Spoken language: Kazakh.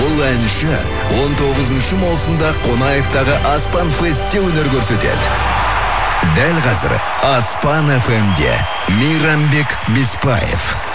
Бұл әнші 19 маусымда Қонаевтағы Аспан Фестте өнер көрсетеді. Дәл қазір Аспан FM-де Мейрамбек Беспаев.